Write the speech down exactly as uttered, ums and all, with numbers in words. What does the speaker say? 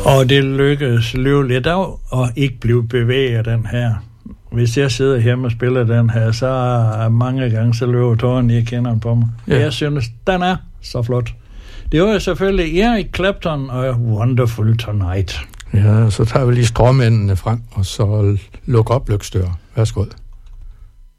Og det lykkedes løveligt af at ikke blive bevæget af den her. Hvis jeg sidder hjemme og spiller den her, så er mange gange, så løber tårerne i kinderne på mig. Ja. Jeg synes, den er så flot. Det var jo selvfølgelig Eric Clapton og Wonderful Tonight. Ja, så tager vi lige stråmændene frem, og så luk op, lykstør. Værsgo.